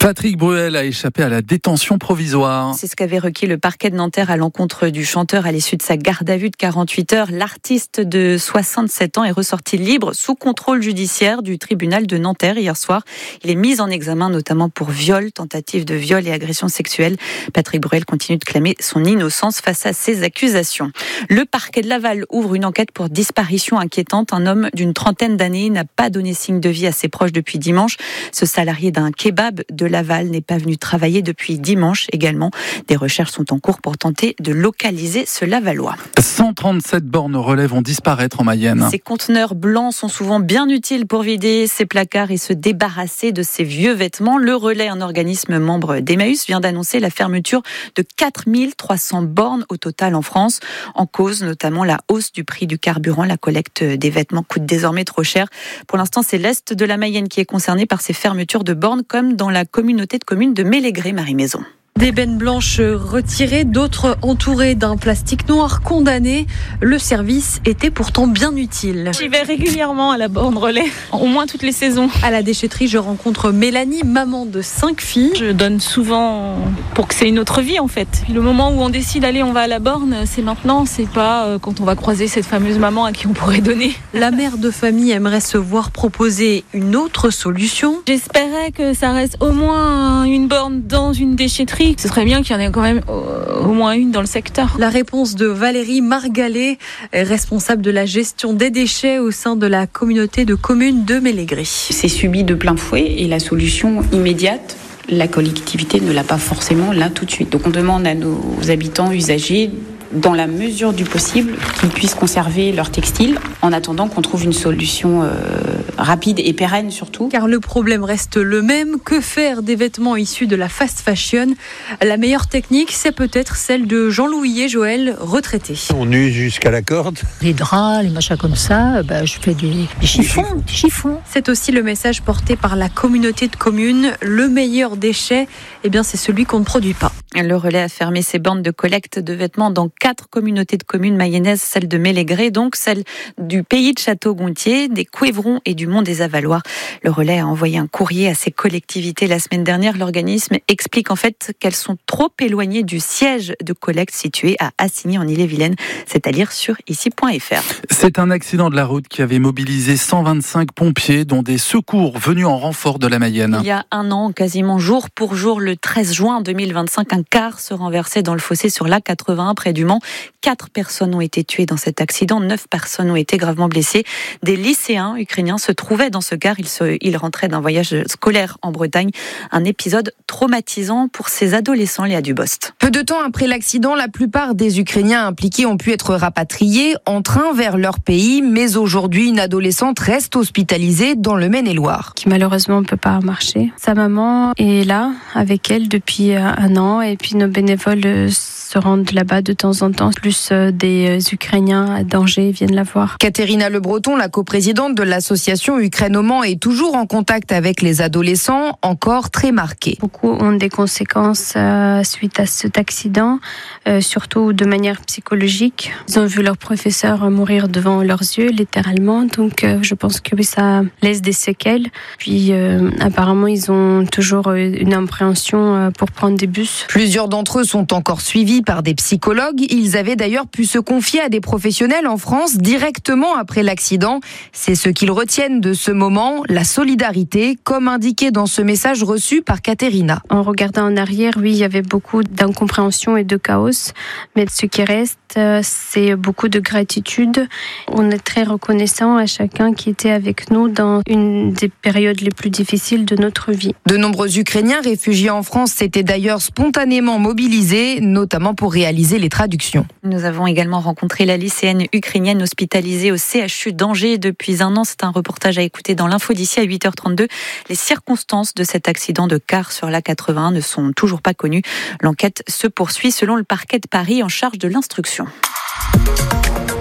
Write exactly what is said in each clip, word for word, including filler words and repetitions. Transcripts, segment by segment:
Patrick Bruel a échappé à la détention provisoire. C'est ce qu'avait requis le parquet de Nanterre à l'encontre du chanteur à l'issue de sa garde à vue de quarante-huit heures. L'artiste de soixante-sept ans est ressorti libre sous contrôle judiciaire du tribunal de Nanterre hier soir. Il est mis en examen notamment pour viol, tentative de viol et agression sexuelle. Patrick Bruel continue de clamer son innocence face à ces accusations. Le parquet de Laval ouvre une enquête pour disparition inquiétante. Un homme d'une trentaine d'années n'a pas donné signe de vie à ses proches depuis dimanche. Ce salarié d'un kebab de Laval n'est pas venu travailler depuis dimanche également. Des recherches sont en cours pour tenter de localiser ce Lavallois. cent trente-sept bornes relais vont disparaître en Mayenne. Ces conteneurs blancs sont souvent bien utiles pour vider ces placards et se débarrasser de ces vieux vêtements. Le relais, un organisme membre d'Emmaüs, vient d'annoncer la fermeture de quatre mille trois cents bornes au total en France. En cause, notamment la hausse du prix du carburant. La collecte des vêtements coûte désormais trop cher. Pour l'instant, c'est l'Est de la Mayenne qui est concerné par ces fermetures de bornes, comme dans la communauté de communes de Mélégré, Marie-Maison. Des bennes blanches retirées, d'autres entourées d'un plastique noir condamné. Le service était pourtant bien utile. J'y vais régulièrement à la borne relais, au moins toutes les saisons. À la déchetterie, je rencontre Mélanie, maman de cinq filles. Je donne souvent pour que c'est une autre vie en fait. Puis le moment où on décide, allez, on va à la borne, c'est maintenant, c'est pas quand on va croiser cette fameuse maman à qui on pourrait donner. La mère de famille aimerait se voir proposer une autre solution. J'espérais que ça reste au moins une borne dans une déchetterie. Ce serait bien qu'il y en ait quand même au moins une dans le secteur. La réponse de Valérie Margalet, responsable de la gestion des déchets au sein de la communauté de communes de Mélégré. C'est subi de plein fouet et la solution immédiate, la collectivité ne l'a pas forcément là tout de suite. Donc on demande à nos habitants usagers, dans la mesure du possible, qu'ils puissent conserver leurs textiles en attendant qu'on trouve une solution euh, rapide et pérenne surtout. Car le problème reste le même. Que faire des vêtements issus de la fast fashion ? La meilleure technique, c'est peut-être celle de Jean-Louis et Joël, retraités. On use jusqu'à la corde. Les draps, les machins comme ça, bah, je fais des, des chiffons, des chiffons. C'est aussi le message porté par la communauté de communes. Le meilleur déchet, eh bien, c'est celui qu'on ne produit pas. Le relais a fermé ses bornes de collecte de vêtements dans quatre communautés de communes mayennaises, celle de Mélégré, donc celle du pays de Château-Gontier, des Couévrons et du Mont des Avaloirs. Le relais a envoyé un courrier à ces collectivités la semaine dernière. L'organisme explique en fait qu'elles sont trop éloignées du siège de collecte situé à Assigny en Ille-et-Vilaine, c'est à dire sur ici point f r. C'est un accident de la route qui avait mobilisé cent vingt-cinq pompiers, dont des secours venus en renfort de la Mayenne. Il y a un an, quasiment jour pour jour, le treize juin deux mille vingt-cinq, un car se renversait dans le fossé sur l'A quatre-vingt-un près du Mans. Quatre personnes ont été tuées dans cet accident, neuf personnes ont été gravement blessées. Des lycéens ukrainiens se trouvaient dans ce car. Ils, se, ils rentraient d'un voyage scolaire en Bretagne. Un épisode traumatisant pour ces adolescents, Léa Dubost. Peu de temps après l'accident, la plupart des Ukrainiens impliqués ont pu être rapatriés en train vers leur pays. Mais aujourd'hui, une adolescente reste hospitalisée dans le Maine-et-Loire. Qui malheureusement ne peut pas marcher. Sa maman est là avec elle depuis un an et puis nos bénévoles se rendent là-bas de temps en temps. Plus des Ukrainiens à danger viennent la voir. Katerina Le Breton, la coprésidente de l'association Ukraine au Mans, est toujours en contact avec les adolescents, encore très marqués. Beaucoup ont des conséquences euh, suite à cet accident, euh, surtout de manière psychologique. Ils ont vu leur professeur mourir devant leurs yeux, littéralement. Donc euh, je pense que ça laisse des séquelles. Puis euh, apparemment, ils ont toujours une appréhension pour prendre des bus. Plusieurs d'entre eux sont encore suivis par des psychologues. Ils avaient d'ailleurs pu se confier à des professionnels en France directement après l'accident. C'est ce qu'ils retiennent de ce moment, la solidarité, comme indiqué dans ce message reçu par Katerina. En regardant en arrière, oui, il y avait beaucoup d'incompréhension et de chaos, mais ce qui reste, c'est beaucoup de gratitude. On est très reconnaissant à chacun qui était avec nous dans une des périodes les plus difficiles de notre vie. De nombreux Ukrainiens réfugiés en France s'étaient d'ailleurs spontanément mobilisés, notamment pour réaliser les traductions. Nous avons également rencontré la lycéenne ukrainienne hospitalisée au C H U d'Angers depuis un an. C'est un reportage à écouter dans l'info d'ici à huit heures trente-deux. Les circonstances de cet accident de car sur l'A quatre-vingt-un ne sont toujours pas connues. L'enquête se poursuit selon le parquet de Paris en charge de l'instruction.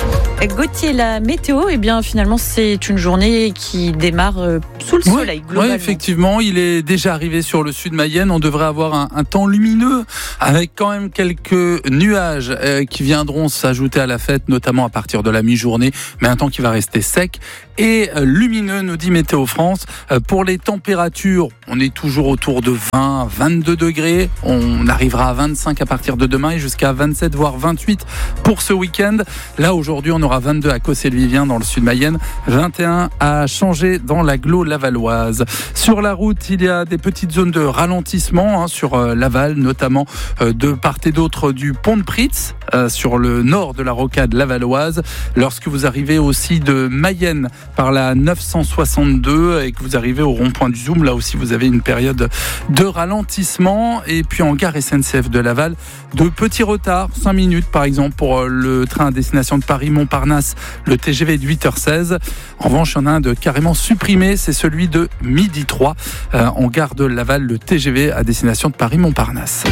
Gauthier, la météo, eh bien finalement c'est une journée qui démarre sous le soleil oui, globalement. Oui, effectivement, il est déjà arrivé sur le sud Mayenne. On devrait avoir un, un temps lumineux avec quand même quelques nuages euh, qui viendront s'ajouter à la fête, notamment à partir de la mi-journée, mais un temps qui va rester sec et euh, lumineux, nous dit Météo France. Euh, pour les températures, on est toujours autour de vingt, vingt-deux degrés. On arrivera à vingt-cinq à partir de demain et jusqu'à vingt-sept voire vingt-huit pour ce week-end. Là aujourd'hui, on aura vingt-deux à Cossé-le-Vivien dans le sud Mayenne, vingt et un à Changé dans l'agglo lavalloise. Sur la route, il y a des petites zones de ralentissement hein, sur euh, Laval, notamment euh, de part et d'autre du pont de Pritz, euh, sur le nord de la rocade lavalloise. Lorsque vous arrivez aussi de Mayenne par la neuf cent soixante-deux et que vous arrivez au rond-point du Zoom, là aussi vous avez une période de ralentissement. Et puis en gare S N C F de Laval, de petits retards, cinq minutes par exemple pour le train à destination de Paris-Montparnasse, le T G V de huit heures seize. En revanche, il y en a un de carrément supprimé, c'est celui de midi trois euh, en gare de Laval, le T G V à destination de Paris-Montparnasse.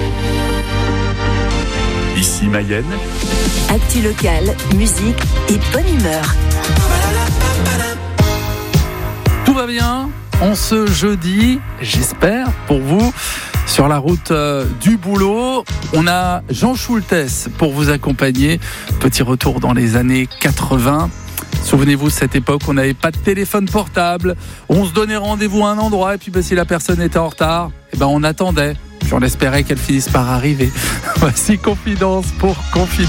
Ici Mayenne. Actu locale, musique et bonne humeur. Tout va bien en ce jeudi, j'espère pour vous. Sur la route euh, du boulot, on a Jean Schultes pour vous accompagner. Petit retour dans les années quatre-vingts. Souvenez-vous, cette époque, on n'avait pas de téléphone portable. On se donnait rendez-vous à un endroit et puis bah, si la personne était en retard, eh ben, on attendait. Puis on espérait qu'elle finisse par arriver. Voici Confidence pour Confidence.